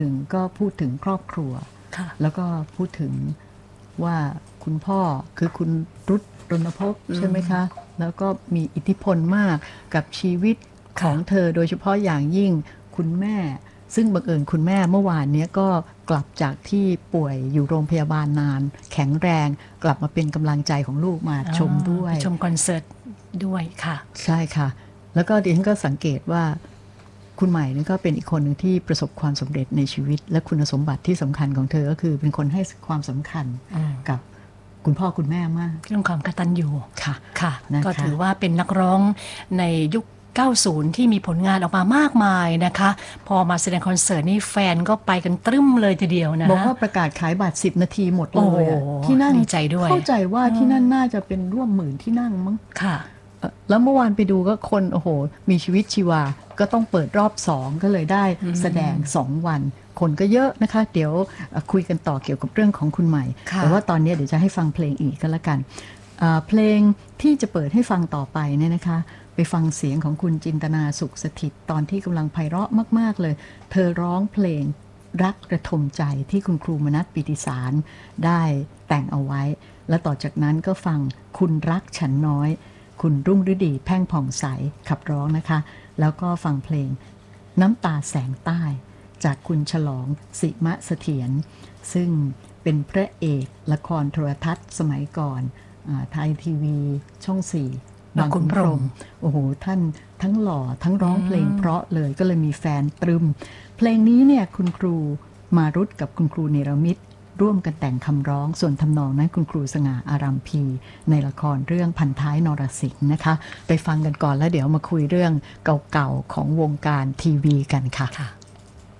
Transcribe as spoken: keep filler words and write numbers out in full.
หนึ่งก็พูดถึงครอบครัวแล้วก็พูดถึงว่าคุณพ่อคือคุณรุต รณพ ใช่ไหมคะแล้วก็มีอิทธิพลมากกับชีวิตของเธอโดยเฉพาะอย่างยิ่งคุณแม่ซึ่งบังเอิญคุณแม่เมื่อวานนี้ก็กลับจากที่ป่วยอยู่โรงพยาบาลนานแข็งแรงกลับมาเป็นกำลังใจของลูกมาชมด้วยชมคอนเสิร์ตด้วยค่ะใช่ค่ะแล้วก็ดิฉันก็สังเกตว่าคุณใหม่นี่ก็เป็นอีกคนหนึ่งที่ประสบความสำเร็จในชีวิตและคุณสมบัติที่สำคัญของเธอก็คือเป็นคนให้ความสำคัญกับคุณพ่อคุณแม่มากเรื่องความกตัญญูค่ะค่ะก็ถือว่าเป็นนักร้องในยุคเก้าสิบที่มีผลงานออกมามากมายนะคะพอมาแสดงคอนเสิร์ตนี่แฟนก็ไปกันตรึมเลยทีเดียวนะบอกว่าประกาศขายบัตรสิบนาทีหมดเลยที่นั่นดีใจด้วยเข้าใจว่าที่นั่นน่าจะเป็นร่วมหมื่นที่นั่งมั้งค่ะแล้วเมื่อวานไปดูก็คนโอ้โหมีชีวิตชีวาก็ต้องเปิดรอบสองก็เลยได้แสดงสองวันคนก็เยอะนะคะเดี๋ยวคุยกันต่อเกี่ยวกับเรื่องของคุณใหม่แต่ว่าตอนนี้เดี๋ยวจะให้ฟังเพลงอีกก็แล้วกันเพลงที่จะเปิดให้ฟังต่อไปเนี่ยนะคะไปฟังเสียงของคุณจินตนาสุขสถิตตอนที่กำลังไพเราะมากๆเลยเธอร้องเพลงรักระทมใจที่คุณครูมนัสปิติสารได้แต่งเอาไว้และต่อจากนั้นก็ฟังคุณรักฉันน้อยคุณรุ่งฤดีแพ่งผ่องใสขับร้องนะคะแล้วก็ฟังเพลงน้ำตาแสงใต้จากคุณฉลองสิมะเสถียรซึ่งเป็นพระเอกละครโทรทัศน์สมัยก่อนไทยทีวีช่องสี่บางขุนพรหมโอ้โหท่านทั้งหล่อทั้งร้องเพลงเพราะเลยก็เลยมีแฟนตรึมเพลงนี้เนี่ยคุณครูมารุตกับคุณครูเนรมิตร่วมกันแต่งคำร้องส่วนทำนองนั้นคุณครูสง่าอารัมพีในละครเรื่องพันท้ายนรสิงห์นะคะไปฟังกันก่อนแล้วเดี๋ยวมาคุยเรื่องเก่าๆของวงการทีวีกันค่ะ